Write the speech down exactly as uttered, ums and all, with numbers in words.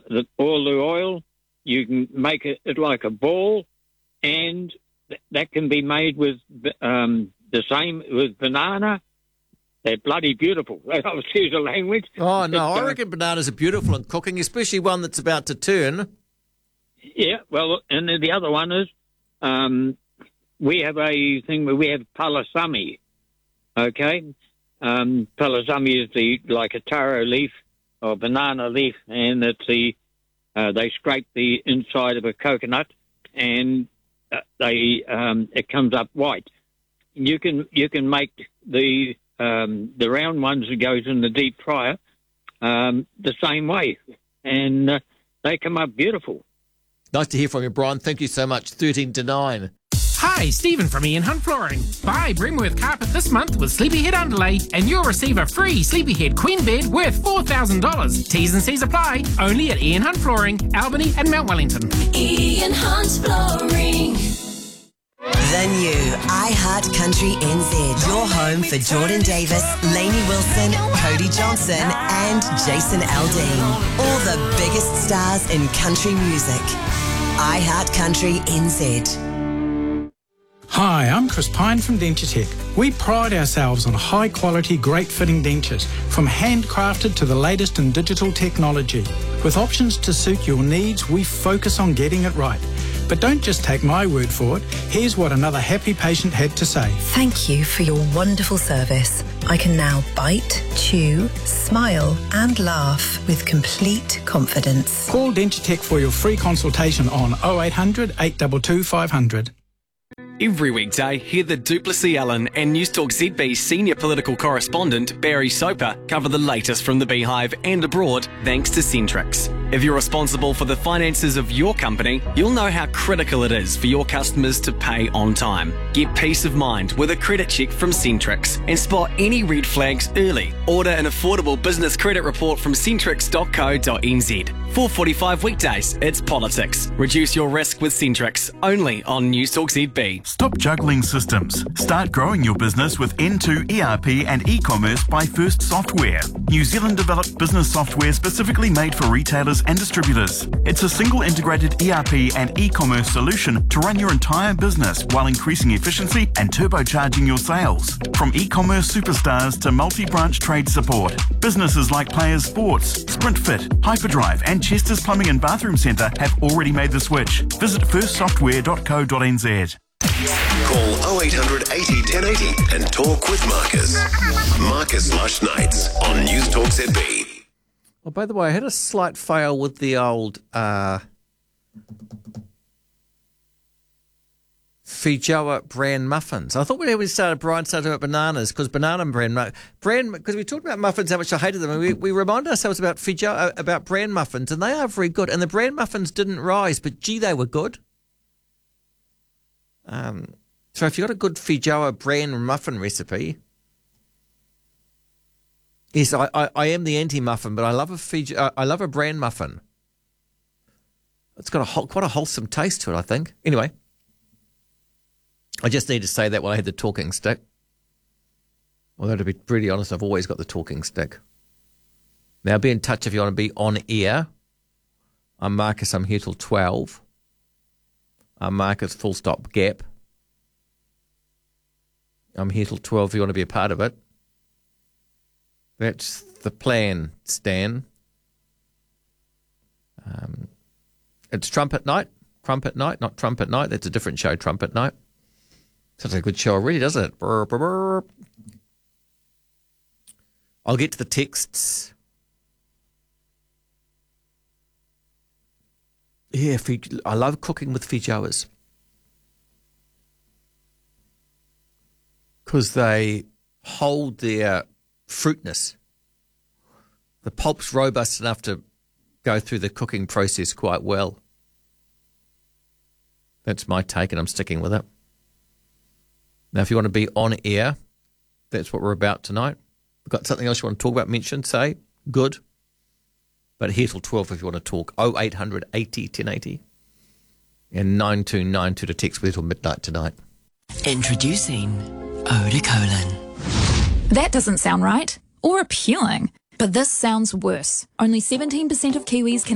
the, all the oil. You can make it, it like a ball, and th- that can be made with um, the same with banana. They're bloody beautiful. Excuse the language. Oh, no, But, I uh, reckon bananas are beautiful in cooking, especially one that's about to turn. Yeah, well, and then the other one is um, we have a thing where we have palasami, okay? Um, palasami is the like a taro leaf or banana leaf, and it's the uh, they scrape the inside of a coconut, and uh, they um, it comes up white. You can you can make the um, the round ones that goes in the deep fryer um, the same way, and uh, they come up beautiful. Nice to hear from you, Brian. Thank you so much. thirteen to nine. Hi, Stephen from Ian Hunt Flooring. Buy Bremworth carpet this month with Sleepyhead underlay and you'll receive a free Sleepyhead queen bed worth four thousand dollars. T's and C's apply. Only at Ian Hunt Flooring, Albany and Mount Wellington. Ian Hunt Flooring. The new iHeart Country N Z. Your home for Jordan Davis, Lainey Wilson, Cody Johnson and Jason Aldean. All the biggest stars in country music. iHeart Country N Z. Hi, I'm Chris Pine from Dentitech. We pride ourselves on high-quality, great-fitting dentures, from handcrafted to the latest in digital technology. With options to suit your needs, we focus on getting it right. But don't just take my word for it. Here's what another happy patient had to say. Thank you for your wonderful service. I can now bite, chew, smile and laugh with complete confidence. Call Dentitech for your free consultation on oh eight hundred, eight two two, five hundred. Every weekday, hear the Duplessis Allen and Newstalk Z B senior political correspondent Barry Soper cover the latest from the Beehive and abroad thanks to Centrix. If you're responsible for the finances of your company, you'll know how critical it is for your customers to pay on time. Get peace of mind with a credit check from Centrix and spot any red flags early. Order an affordable business credit report from centrix dot co dot n z. four forty-five weekdays, it's politics. Reduce your risk with Centrix, only on Newstalk Z B. Stop juggling systems. Start growing your business with N two E R P and e-commerce by First Software. New Zealand developed business software specifically made for retailers and distributors. It's a single integrated E R P and e-commerce solution to run your entire business while increasing efficiency and turbocharging your sales. From e-commerce superstars to multi-branch trade support, businesses like Players Sports, SprintFit, Hyperdrive and Chester's Plumbing and Bathroom Centre have already made the switch. Visit first software dot co dot n z. Call oh eight hundred eighty, ten eighty and talk with Marcus. Marcus Lush Nights on Newstalk Z B. Oh, by the way, I had a slight fail with the old uh, Fijoa brand muffins. I thought when we started, Brian started about bananas because banana brand brand because we talked about muffins, how much I hated them, and we, we reminded ourselves about Fijoa about brand muffins, and they are very good. And the brand muffins didn't rise, but gee, they were good. Um, so if you've got a good Fijoa brand muffin recipe, yes, I, I, I am the anti-muffin, but I love a Fiji, uh, I love a brand muffin. It's got a whole, quite a wholesome taste to it, I think. Anyway, I just need to say that while I had the talking stick. Although to be pretty honest, I've always got the talking stick. Now be in touch if you want to be on air. I'm Marcus, I'm here till twelve. I'm Marcus, full stop, gap. I'm here till twelve if you want to be a part of it. That's the plan, Stan. Um, it's Trumpet Night. Trumpet Night, not Trumpet Night. That's a different show, Trumpet Night. Sounds like a good show already, doesn't it? Brr, brr, brr. I'll get to the texts. Yeah, I love cooking with Fijoas because they hold their fruitness. The pulp's robust enough to go through the cooking process quite well. That's my take, and I'm sticking with it. Now, if you want to be on air, that's what we're about tonight. We've got something else you want to talk about, mention, say, good. But here till twelve if you want to talk. oh eight hundred eighty, ten eighty. And nine two nine two to text with till midnight tonight. Introducing Eau de Colon. That doesn't sound right or appealing, but this sounds worse. Only seventeen percent of Kiwis can